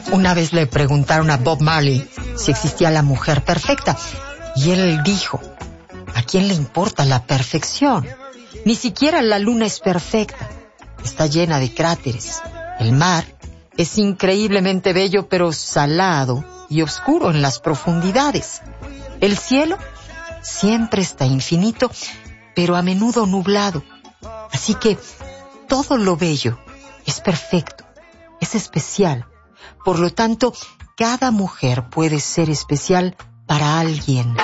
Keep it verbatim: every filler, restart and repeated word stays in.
Una vez le preguntaron a Bob Marley si existía la mujer perfecta, y él dijo: ¿a quién le importa la perfección? Ni siquiera la luna es perfecta. Está llena de cráteres. El mar es increíblemente bello, pero salado y oscuro en las profundidades. El cielo siempre está infinito, pero a menudo nublado. Así que todo lo bello es perfecto, es especial. Por lo tanto, cada mujer puede ser especial para alguien.